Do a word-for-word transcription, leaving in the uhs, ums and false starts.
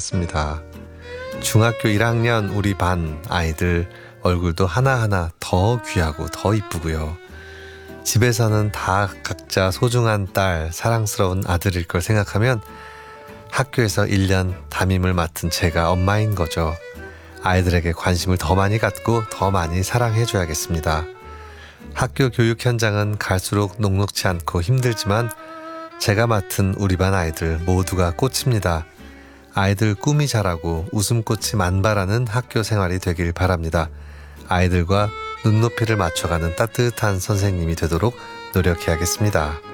같습니다. 중학교 일 학년 우리 반 아이들 얼굴도 하나하나 더 귀하고 더 이쁘고요. 집에서는 다 각자 소중한 딸, 사랑스러운 아들일 걸 생각하면 학교에서 일 년 담임을 맡은 제가 엄마인 거죠. 아이들에게 관심을 더 많이 갖고 더 많이 사랑해줘야겠습니다. 학교 교육 현장은 갈수록 녹록치 않고 힘들지만 제가 맡은 우리 반 아이들 모두가 꽃입니다. 아이들 꿈이 자라고 웃음꽃이 만발하는 학교 생활이 되길 바랍니다. 아이들과 눈높이를 맞춰가는 따뜻한 선생님이 되도록 노력해야겠습니다.